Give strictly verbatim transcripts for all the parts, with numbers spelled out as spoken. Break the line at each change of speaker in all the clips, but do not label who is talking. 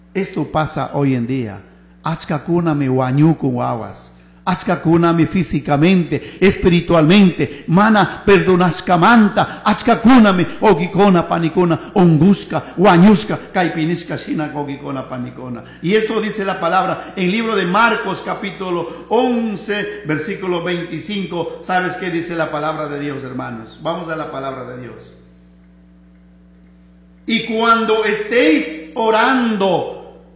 Esto pasa hoy en día. Achkakunami wañuku wawas. Achkakunami físicamente, espiritualmente. Mana perdonaskamanta. Achkakunami ogikona panikona. Onguska, wañuska, kaipiniska shina ogikona panikona. Y esto dice la palabra en el libro de Marcos capítulo once, versículo veinticinco. ¿Sabes qué dice la palabra de Dios, hermanos? Vamos a la palabra de Dios. Y cuando estéis orando,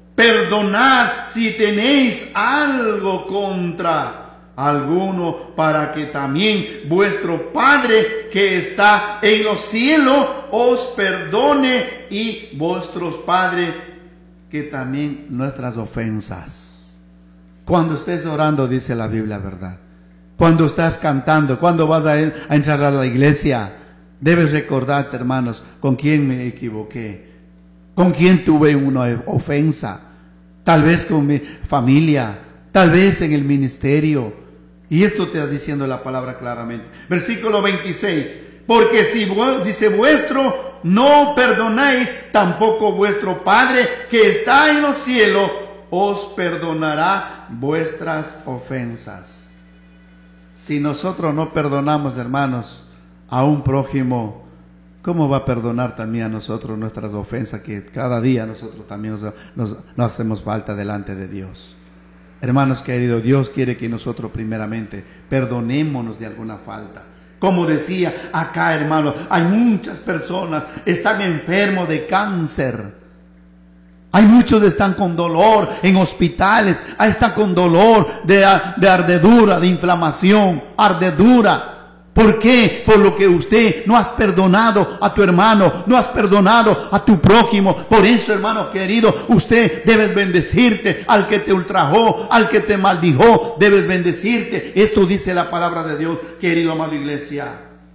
perdonad si tenéis algo contra alguno, para que también vuestro Padre que está en los cielos os perdone, y vuestros padres que también nuestras ofensas. Cuando estés orando, dice la Biblia, ¿verdad? Cuando estás cantando, cuando vas a, ir, a entrar a la iglesia, debes recordarte, hermanos, con quién me equivoqué, con quién tuve una ofensa, tal vez con mi familia, tal vez en el ministerio. Y esto te está diciendo la palabra claramente. Versículo veintiséis. Porque si, dice, vuestro no perdonáis, tampoco vuestro Padre que está en los cielos os perdonará vuestras ofensas. Si nosotros no perdonamos, hermanos, a un prójimo, ¿cómo va a perdonar también a nosotros nuestras ofensas, que cada día nosotros también nos, nos, nos hacemos falta delante de Dios? Hermanos queridos, Dios quiere que nosotros primeramente perdonémonos de alguna falta. Como decía acá, hermanos, hay muchas personas que están enfermos de cáncer. Hay muchos que están con dolor en hospitales, están con dolor de, de ardedura, de inflamación, ardedura. ¿Por qué? Por lo que usted no has perdonado a tu hermano, no has perdonado a tu prójimo. Por eso, hermano querido, usted debes bendecirte al que te ultrajó, al que te maldijo, debes bendecirte. Esto dice la palabra de Dios, querido amado iglesia.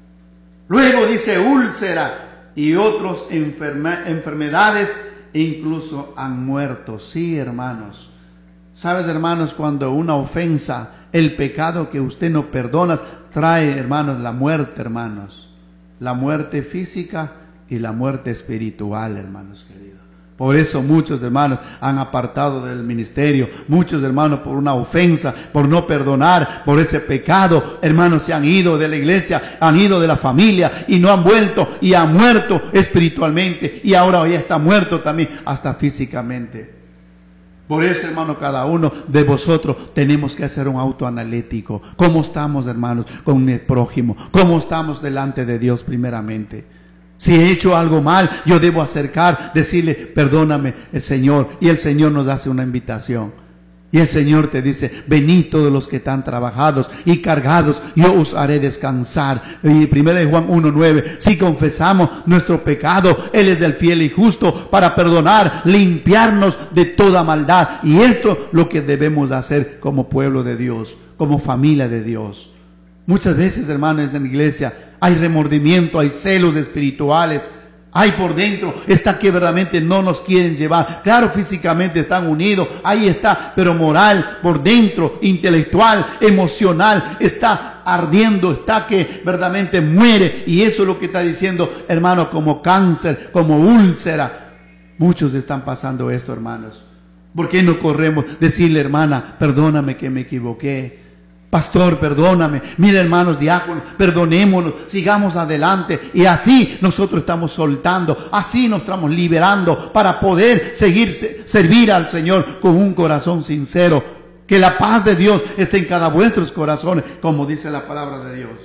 Luego dice úlcera y otras enferme, enfermedades, e incluso han muerto. Sí, hermanos. ¿Sabes, hermanos? Cuando una ofensa, el pecado que usted no perdona, trae, hermanos, la muerte, hermanos. La muerte física y la muerte espiritual, hermanos queridos. Por eso muchos hermanos han apartado del ministerio. Muchos hermanos por una ofensa, por no perdonar, por ese pecado, hermanos, se han ido de la iglesia, han ido de la familia y no han vuelto, y han muerto espiritualmente. Y ahora ya está muerto también, hasta físicamente. Por eso, hermano, cada uno de vosotros tenemos que hacer un autoanalítico. ¿Cómo estamos, hermanos, con el prójimo? ¿Cómo estamos delante de Dios primeramente? Si he hecho algo mal, yo debo acercar, decirle, perdóname, el Señor. Y el Señor nos hace una invitación. Y el Señor te dice, venid todos los que están trabajados y cargados, yo os haré descansar. Y primera de Juan uno nueve, si confesamos nuestro pecado, Él es el fiel y justo para perdonar, limpiarnos de toda maldad. Y esto es lo que debemos hacer como pueblo de Dios, como familia de Dios. Muchas veces, hermanos, en la iglesia hay remordimiento, hay celos espirituales. Hay por dentro, está que verdaderamente no nos quieren llevar. Claro, físicamente están unidos, ahí está, pero moral, por dentro, intelectual, emocional, está ardiendo, está que verdaderamente muere. Y eso es lo que está diciendo, hermano, como cáncer, como úlcera. Muchos están pasando esto, hermanos. ¿Por qué no corremos? Decirle, hermana, perdóname que me equivoqué. Pastor, perdóname. Mira, hermanos diáconos, perdonémonos, sigamos adelante. Y así nosotros estamos soltando, así nos estamos liberando para poder seguir, servir al Señor con un corazón sincero. Que la paz de Dios esté en cada vuestros corazones, como dice la palabra de Dios.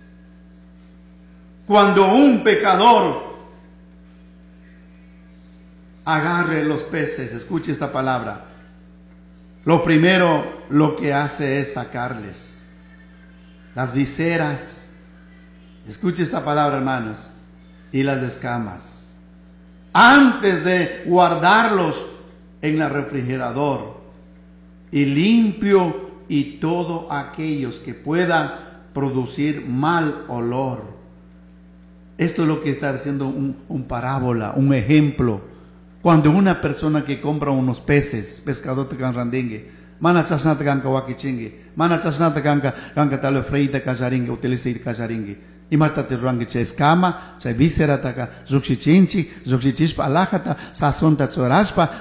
Cuando un pecador agarre los peces, escuche esta palabra. Lo primero lo que hace es sacarles las viseras, escuche esta palabra, hermanos, y las escamas, antes de guardarlos en el refrigerador, y limpio y todo aquellos que puedan producir mal olor. Esto es lo que está haciendo un, un parábola, un ejemplo. Cuando una persona que compra unos peces, pescador te can randingue, mana chasnata canca wakichingue, mana chasnata canca canca talo freita cajaringue, utiliza ir cajaringue. Y mata te rangue che escama, che víscera taka, zuxichinchi, zuxichishpa alajata, sazonta tsoraspa,